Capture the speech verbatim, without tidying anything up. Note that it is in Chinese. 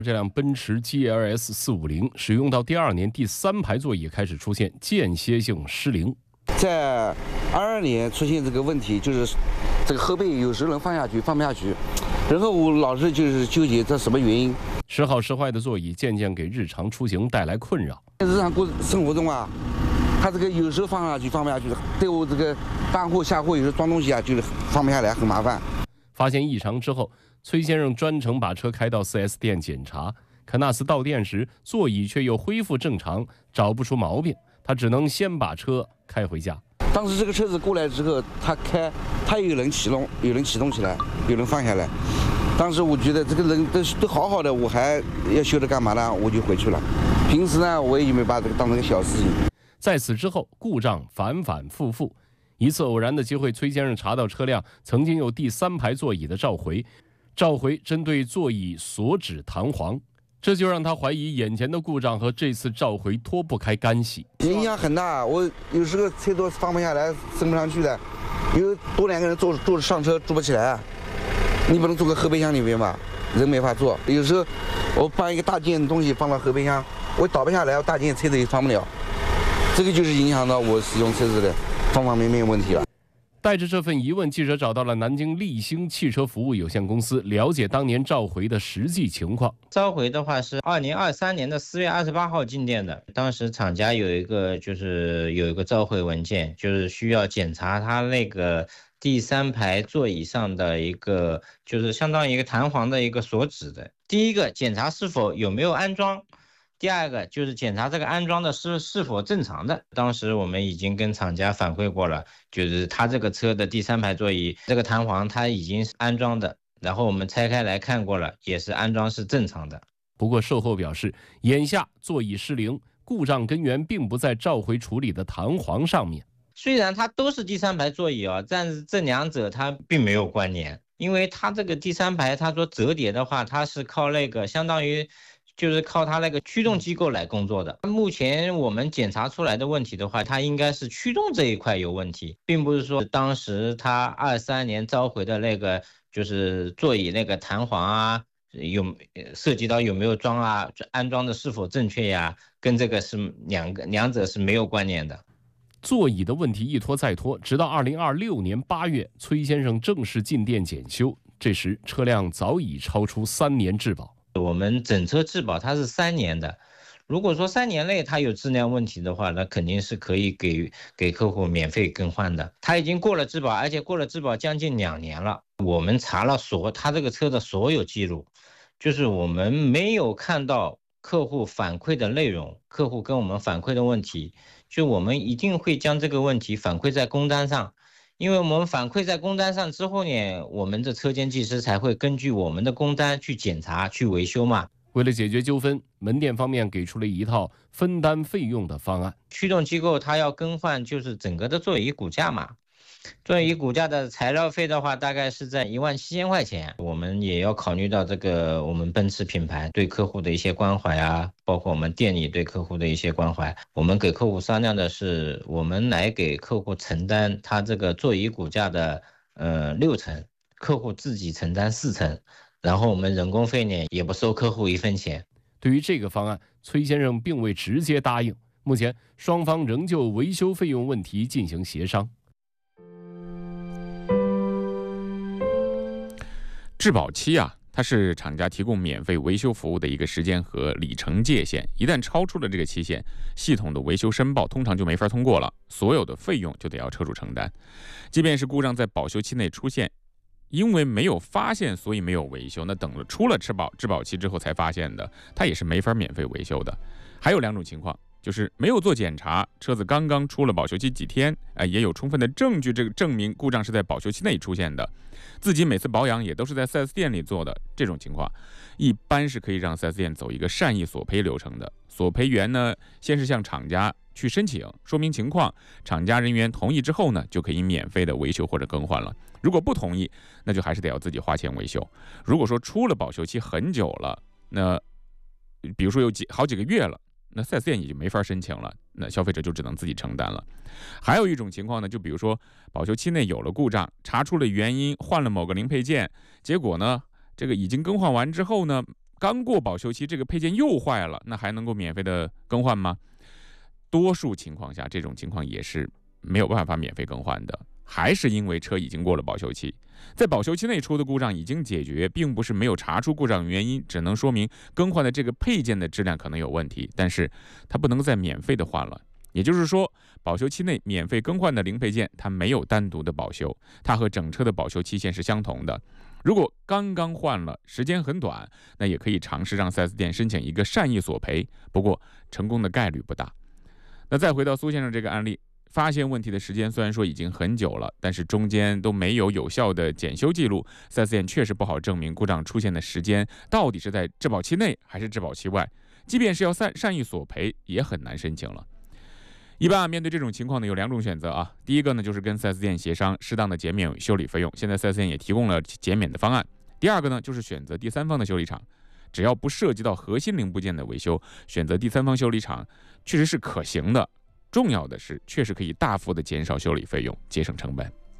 这辆奔驰 G L S 四五零使用到第二年，第三排座椅开始出现间歇性失灵。 在二二年出现这个问题，就是这个后背有时候能放下去，放不下去。然后我老是就是纠结这什么原因。 时好时坏的座椅渐渐给日常出行带来困扰。 日常过生活中啊，它这个有时候放下去放不下去，对我这个搬货下货有时候装东西啊，就是放不下来，很麻烦。 发现异常之后，崔先生专程把车开到 四 S 店检查，可那次到店时座椅却又恢复正常，找不出毛病，他只能先把车开回家。 当时这个车子过来之后，他开，他有人启动，有人启动起来，有人放下来。当时我觉得这个人都都好好的，我还要修着干嘛呢？我就回去了。平时呢，我也没把这个当成个小事情。 在此之后，故障反反复复。一次偶然的机会，崔先生查到车辆曾经有第三排座椅的召回，召回针对座椅锁止弹簧，这就让他怀疑眼前的故障和这次召回脱不开干系， 影响很大。我有时候车都放不下来，升不上去的，有多两个人坐坐着上车坐不起来啊。你不能坐个后备箱里面吧，人没法坐。有时候我搬一个大件的东西放到后备箱，我倒不下来，我大件车子也放不了，这个就是影响到我使用车子的方方面面问题了。 带着这份疑问，记者找到了南京立星汽车服务有限公司，了解当年召回的实际情况。 召回的话是二零二三年的四月二十八号进店的，当时厂家有一个就是有一个召回文件，就是需要检查它那个第三排座椅上的一个就是相当于一个弹簧的一个锁止的。第一个检查是否有没有安装。第二个就是检查这个安装的是是否正常的。当时我们已经跟厂家反馈过了，就是他这个车的第三排座椅这个弹簧它已经是安装的，然后我们拆开来看过了，也是安装是正常的。 不过售后表示，眼下座椅失灵，故障根源并不在召回处理的弹簧上面。 虽然它都是第三排座椅啊，但是这两者它并没有关联，因为它这个第三排它说折叠的话，它是靠那个相当于就是靠它那个驱动机构来工作的。目前我们检查出来的问题的话，它应该是驱动这一块有问题，并不是说当时它二三年召回的那个就是座椅那个弹簧啊，有涉及到有没有装啊，安装的是否正确呀，跟这个是两个两者是没有关联的。 座椅的问题一拖再拖，直到二零二六年八月，崔先生正式进店检修，这时车辆早已超出三年质保。 我们整车质保它是三年的，如果说三年内它有质量问题的话，那肯定是可以给给客户免费更换的。它已经过了质保，而且过了质保将近两年了。我们查了所他这个车的所有记录，就是我们没有看到客户反馈的内容，客户跟我们反馈的问题，就我们一定会将这个问题反馈在工单上。因为我们反馈在工单上之后呢，我们的车间技师才会根据我们的工单去检查、去维修嘛。 为了解决纠纷，门店方面给出了一套分担费用的方案。 驱动机构它要更换就是整个的座椅骨架嘛，座椅骨架的材料费的话，大概是在一万七千块钱。我们也要考虑到这个我们奔驰品牌对客户的一些关怀啊，包括我们店里对客户的一些关怀。我们给客户商量的是，我们来给客户承担他这个座椅骨架的呃六成，客户自己承担四成，然后我们人工费呢也不收客户一分钱。 对于这个方案，崔先生并未直接答应，目前双方仍就维修费用问题进行协商。 质保期啊，它是厂家提供免费维修服务的一个时间和里程界限，一旦超出了这个期限，系统的维修申报通常就没法通过了，所有的费用就得要车主承担。即便是故障在保修期内出现，因为没有发现所以没有维修，那等了出了质保质保期之后才发现的，它也是没法免费维修的。还有两种情况，就是没有做检查，车子刚刚出了保修期几天，呃、也有充分的证据这个证明故障是在保修期内出现的，自己每次保养也都是在 四 S 店里做的，这种情况一般是可以让 四 S 店走一个善意索赔流程的。索赔员呢，先是向厂家去申请说明情况，厂家人员同意之后呢，就可以免费的维修或者更换了。如果不同意，那就还是得要自己花钱维修。如果说出了保修期很久了，那比如说有几好几个月了，那 四 S 店也就没法申请了，那消费者就只能自己承担了。还有一种情况呢，就比如说保修期内有了故障，查出了原因，换了某个零配件，结果呢，这个已经更换完之后呢， 刚过保修期，这个配件又坏了，那还能够免费的更换吗？多数情况下，这种情况也是没有办法免费更换的，还是因为车已经过了保修期，在保修期内出的故障已经解决，并不是没有查出故障原因，只能说明更换的这个配件的质量可能有问题，但是它不能再免费的换了。也就是说，保修期内免费更换的零配件，它没有单独的保修，它和整车的保修期限是相同的。如果刚刚换了，时间很短，那也可以尝试让 四 S 店申请一个善意索赔，不过成功的概率不大。那再回到苏先生这个案例，发现问题的时间虽然说已经很久了，但是中间都没有有效的检修记录， 四 S 店确实不好证明故障出现的时间到底是在质保期内还是质保期外，即便是要善善意索赔，也很难申请了。一般啊，面对这种情况呢，有两种选择啊。第一个呢，就是跟 四 S 店协商适当的减免修理费用，现在 四 S 店也提供了减免的方案。第二个呢，就是选择第三方的修理厂，只要不涉及到核心零部件的维修，选择第三方修理厂确实是可行的。重要的是，确实可以大幅的减少修理费用，节省成本。